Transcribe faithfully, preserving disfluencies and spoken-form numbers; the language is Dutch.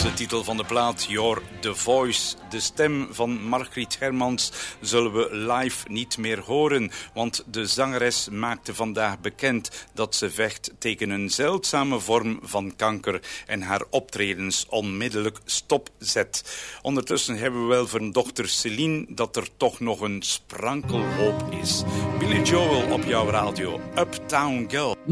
de titel van de plaat, Your The Voice. De stem van Margriet Hermans zullen we live niet meer horen, want de zangeres maakte vandaag bekend dat ze vecht tegen een zeldzame vorm van kanker en haar optredens onmiddellijk stopzet. Ondertussen hebben we wel van dochter Celine dat er toch nog een sprankelhoop is. Billy Joel op jouw radio, Uptown Girl.